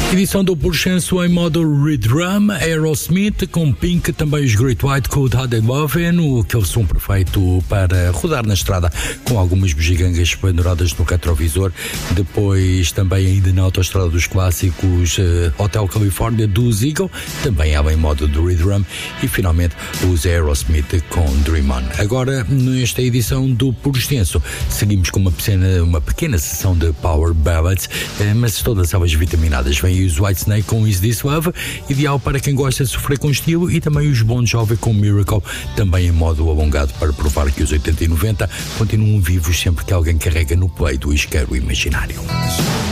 Edição do Porchenso em modo Redrum, Aerosmith com Pink, também os Great White Cold Hearted Lovin', aquele som perfeito para rodar na estrada com algumas bugigangas penduradas no retrovisor. Depois também ainda na autoestrada dos clássicos, Hotel California dos Eagle, também ela em modo de Redrum, e finalmente os Aerosmith com Dream On. Agora, nesta edição do Porchenso, seguimos com uma pequena sessão de Power Ballads, mas todas elas vitaminadas. Vem os Whitesnake com Is This Love, ideal para quem gosta de sofrer com estilo, e também os Bon Jovi com Miracle, também em modo alongado para provar que os 80 e 90 continuam vivos sempre que alguém carrega no play do isqueiro imaginário.